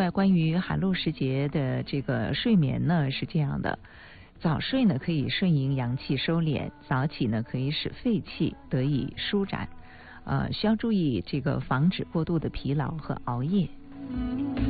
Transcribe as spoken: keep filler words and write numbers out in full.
外，关于寒露时节的这个睡眠呢，是这样的。早睡呢可以顺应阳气收敛，早起呢可以使肺气得以舒展，呃，需要注意这个防止过度的疲劳和熬夜。